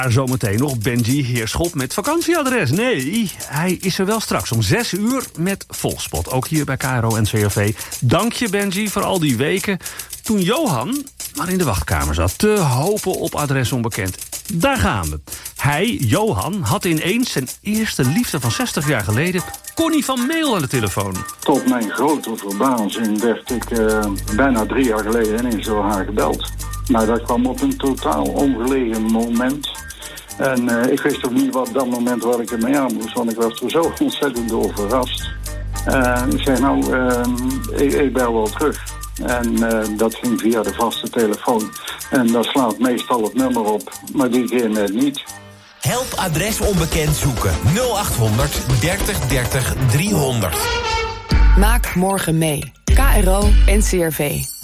Zometeen nog Benji Heerschop met vakantieadres. Nee, hij is er wel straks om 6 uur met Volkspot. Ook hier bij KRO en CRV. Dank je, Benji, voor al die weken toen Johan maar in de wachtkamer zat te hopen op adres onbekend. Daar gaan we. Hij, Johan, had ineens zijn eerste liefde van 60 jaar geleden, Connie van Meel, aan de telefoon. Tot mijn grote verbazing werd ik bijna 3 jaar geleden ineens door haar gebeld. Maar dat kwam op een totaal ongelegen moment. En ik wist ook niet wat dat moment waar ik ermee aan moest, want ik was er zo ontzettend door verrast. Ik zei, ik bel wel terug. En dat ging via de vaste telefoon. En dat slaat meestal het nummer op, maar die keer net niet. Help adres onbekend zoeken. 0800 30 30 300. Maak morgen mee. KRO en CRV.